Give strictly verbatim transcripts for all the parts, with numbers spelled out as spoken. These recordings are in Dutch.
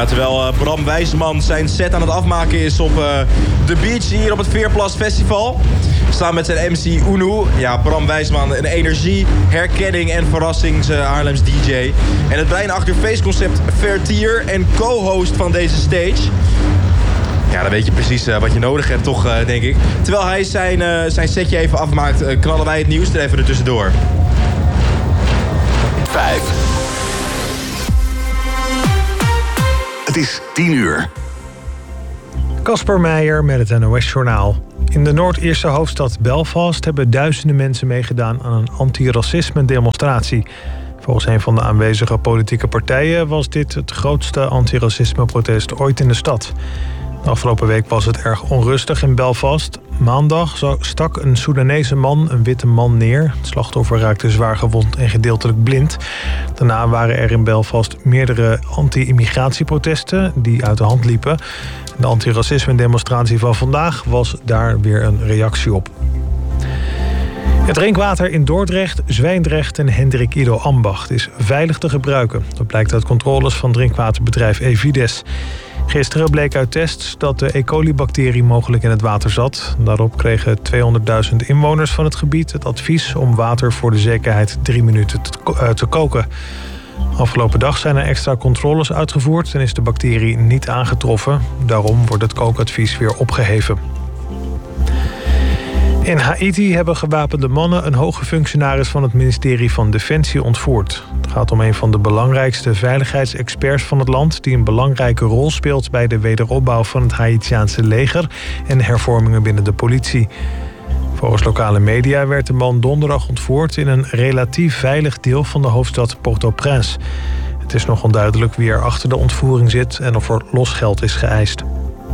Ja, terwijl uh, Bram Wijsman zijn set aan het afmaken is op uh, de beach hier op het Veerplas Festival. Samen met zijn M C Uno. Ja, Bram Wijsman, een energie, herkenning en verrassing, zijn Haarlems D J. En het brein achter feestconcept Vertier en co-host van deze stage. Ja, dan weet je precies uh, wat je nodig hebt, toch, uh, denk ik. Terwijl hij zijn, uh, zijn setje even afmaakt, uh, knallen wij het nieuws er even ertussendoor. vijf. Het is tien uur. Casper Meijer met het N O S-journaal. In de Noord-Ierse hoofdstad Belfast hebben duizenden mensen meegedaan aan een anti-racisme-demonstratie. Volgens een van de aanwezige politieke partijen was dit het grootste anti-racisme-protest ooit in de stad. De afgelopen week was het erg onrustig in Belfast. Maandag stak een Soedanese man een witte man neer. Het slachtoffer raakte zwaar gewond en gedeeltelijk blind. Daarna waren er in Belfast meerdere anti-immigratieprotesten die uit de hand liepen. De anti-racisme-demonstratie van vandaag was daar weer een reactie op. Het drinkwater in Dordrecht, Zwijndrecht en Hendrik Ido Ambacht is veilig te gebruiken. Dat blijkt uit controles van drinkwaterbedrijf Evides. Gisteren bleek uit tests dat de E. coli-bacterie mogelijk in het water zat. Daarop kregen tweehonderdduizend inwoners van het gebied het advies om water voor de zekerheid drie minuten te, uh, te koken. Afgelopen dag zijn er extra controles uitgevoerd en is de bacterie niet aangetroffen. Daarom wordt het kookadvies weer opgeheven. In Haiti hebben gewapende mannen een hoge functionaris van het ministerie van Defensie ontvoerd. Het gaat om een van de belangrijkste veiligheidsexperts van het land die een belangrijke rol speelt bij de wederopbouw van het Haitiaanse leger en hervormingen binnen de politie. Volgens lokale media werd de man donderdag ontvoerd in een relatief veilig deel van de hoofdstad Port-au-Prince. Het is nog onduidelijk wie er achter de ontvoering zit en of er losgeld is geëist.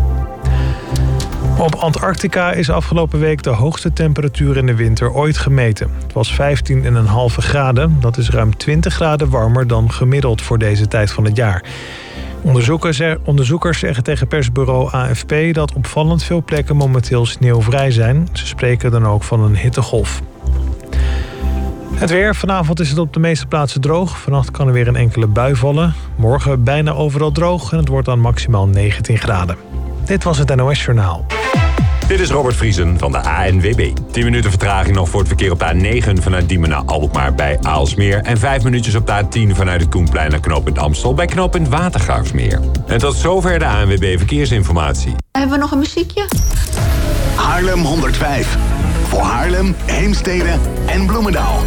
Op Antarctica is afgelopen week de hoogste temperatuur in de winter ooit gemeten. Het was vijftien komma vijf graden. Dat is ruim twintig graden warmer dan gemiddeld voor deze tijd van het jaar. Onderzoekers, onderzoekers zeggen tegen persbureau A F P dat opvallend veel plekken momenteel sneeuwvrij zijn. Ze spreken dan ook van een hittegolf. Het weer. Vanavond is het op de meeste plaatsen droog. Vannacht kan er weer een enkele bui vallen. Morgen bijna overal droog en het wordt dan maximaal negentien graden. Dit was het N O S-journaal. Dit is Robert Vriesen van de A N W B. tien minuten vertraging nog voor het verkeer op de A negen vanuit Diemen naar Alkmaar bij Aalsmeer. En vijf minuutjes op de A tien vanuit het Koenplein naar knooppunt Amstel bij knooppunt Watergraafsmeer. En tot zover de A N W B Verkeersinformatie. Hebben we nog een muziekje? Haarlem honderdvijf. Voor Haarlem, Heemstede en Bloemendaal.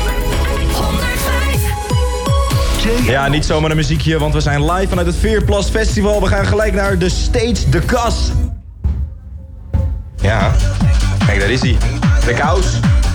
Ja, niet zomaar een muziekje, want we zijn live vanuit het Veerplas Festival. We gaan gelijk naar de stage, de kas. Ja, kijk, daar is hij. De kous.